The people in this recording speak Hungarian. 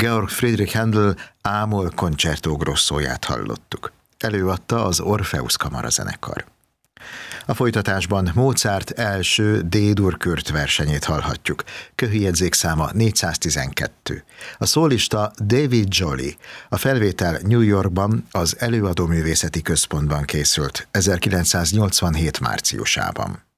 Georg Friedrich Händel Ámol Concerto Grossóját hallottuk. Előadta az Orpheus Kamarazenekar. A folytatásban Mozart első D-dur Kürt versenyét hallhatjuk. Köhőjegyzékszáma 412. A szólista David Joly. A felvétel New Yorkban, az Előadóművészeti Központban készült 1987 márciusában.